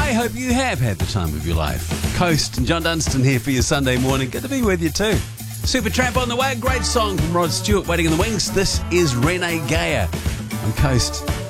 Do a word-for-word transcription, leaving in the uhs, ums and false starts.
I hope you have had the time of your life. Coast and John Dunstan here for your Sunday morning. Good to be with you too. Supertramp on the way. Great song from Rod Stewart waiting in the wings. This is Renee Geyer. I'm Coast.